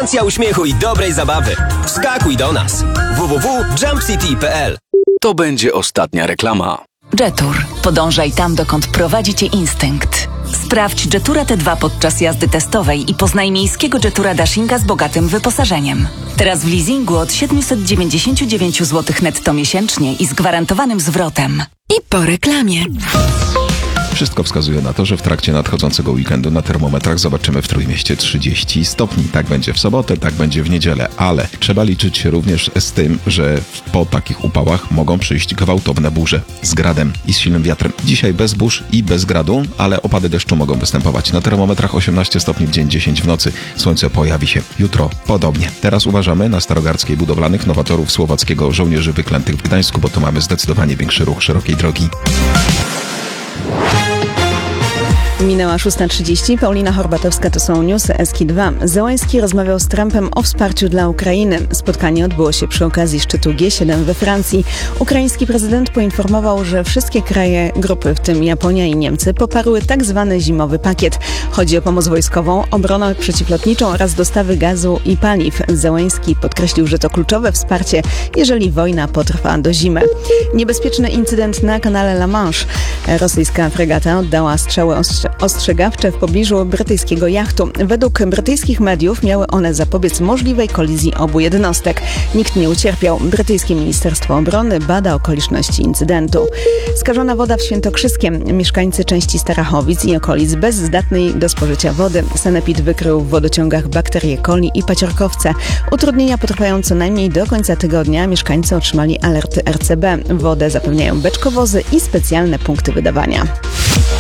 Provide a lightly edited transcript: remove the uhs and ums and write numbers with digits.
Porcja uśmiechu i dobrej zabawy. Wskakuj do nas. www.jumpcity.pl. To będzie ostatnia reklama. Jetour. Podążaj tam, dokąd prowadzi Cię instynkt. Sprawdź Jetura T2 podczas jazdy testowej i poznaj miejskiego Jetura Dashinga z bogatym wyposażeniem. Teraz w leasingu od 799 zł netto miesięcznie i z gwarantowanym zwrotem. I po reklamie. Wszystko wskazuje na to, że w trakcie nadchodzącego weekendu na termometrach zobaczymy w Trójmieście 30 stopni. Tak będzie w sobotę, tak będzie w niedzielę, ale trzeba liczyć się również z tym, że po takich upałach mogą przyjść gwałtowne burze z gradem i z silnym wiatrem. Dzisiaj bez burz i bez gradu, ale opady deszczu mogą występować. Na termometrach 18 stopni w dzień, 10 w nocy. Słońce pojawi się jutro podobnie. Teraz uważamy na Starogardzkiej budowlanych nowatorów słowackiego żołnierzy wyklętych w Gdańsku, bo tu mamy zdecydowanie większy ruch szerokiej drogi. Minęła 6:30. Paulina Horbatowska, to są newsy Eski2. Zełański rozmawiał z Trumpem o wsparciu dla Ukrainy. Spotkanie odbyło się przy okazji szczytu G7 we Francji. Ukraiński prezydent poinformował, że wszystkie kraje grupy, w tym Japonia i Niemcy, poparły tak zwany zimowy pakiet. Chodzi o pomoc wojskową, obronę przeciwlotniczą oraz dostawy gazu i paliw. Zełański podkreślił, że to kluczowe wsparcie, jeżeli wojna potrwa do zimy. Niebezpieczny incydent na kanale La Manche. Rosyjska fregata oddała strzały ostrzegawcze w pobliżu brytyjskiego jachtu. Według brytyjskich mediów miały one zapobiec możliwej kolizji obu jednostek. Nikt nie ucierpiał. Brytyjskie Ministerstwo Obrony bada okoliczności incydentu. Skażona woda w Świętokrzyskiem. Mieszkańcy części Starachowic i okolic bez zdatnej do spożycia wody. Sanepid wykrył w wodociągach bakterie coli i paciorkowce. Utrudnienia potrwają co najmniej do końca tygodnia. Mieszkańcy otrzymali alerty RCB. Wodę zapewniają beczkowozy i specjalne punkty wydawania.